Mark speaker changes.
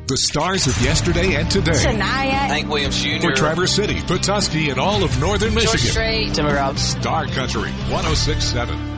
Speaker 1: The stars of yesterday and today.
Speaker 2: Shania.
Speaker 3: Hank Williams Jr.
Speaker 1: For Traverse City, Petoskey, and all of northern Michigan.
Speaker 2: Strait.
Speaker 3: Timmy Robbins.
Speaker 1: Star Country 106.7.